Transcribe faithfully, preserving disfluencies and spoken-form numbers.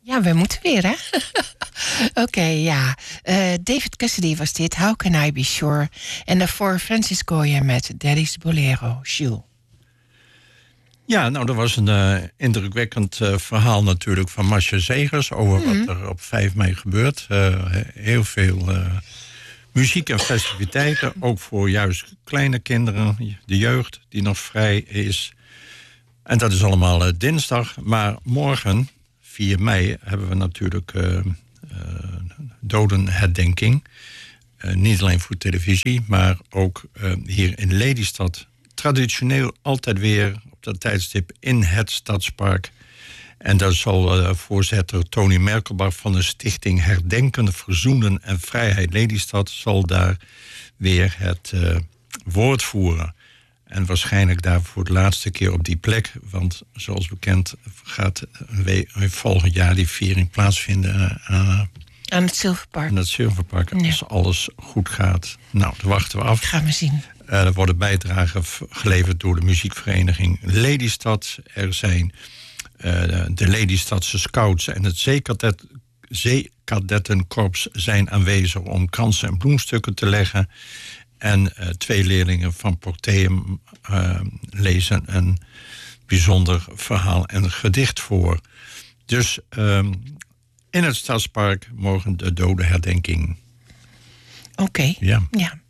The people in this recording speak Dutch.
Ja, we moeten weer, hè? Oké, okay, ja. Uh, David Cassidy was dit, How Can I Be Sure? En daarvoor Francis Goya met Daddy's Bolero, Jules. Ja, nou, dat was een uh, indrukwekkend uh, verhaal natuurlijk van Masha Zegers... over mm-hmm. wat er op vijf mei gebeurt. Uh, heel veel uh, muziek en festiviteiten, ook voor juist kleine kinderen... de jeugd die nog vrij is. En dat is allemaal uh, dinsdag. Maar morgen, vier mei, hebben we natuurlijk uh, uh, dodenherdenking. Uh, niet alleen voor televisie, maar ook uh, hier in Lelystad... traditioneel altijd weer op dat tijdstip in het Stadspark. En daar zal uh, voorzitter Tony Merkelbach van de stichting Herdenken, Verzoenen en Vrijheid Lelystad... zal daar weer het uh, woord voeren. En waarschijnlijk daar voor de laatste keer op die plek. Want zoals bekend gaat een we- volgend jaar die viering plaatsvinden... Uh, aan het Zilverpark. Aan het Zilverpark, ja. Als alles goed gaat. Nou, dat wachten we af. Gaan we zien. Uh, er worden bijdragen geleverd door de muziekvereniging Lelystad. Er zijn uh, de Lelystadse Scouts en het Zeekadet, Zeekadettenkorps zijn aanwezig om kransen en bloemstukken te leggen. En uh, twee leerlingen van Porteum uh, lezen een bijzonder verhaal en gedicht voor. Dus uh, in het Stadspark morgen de dodenherdenking. Oké, okay. Ja. ja.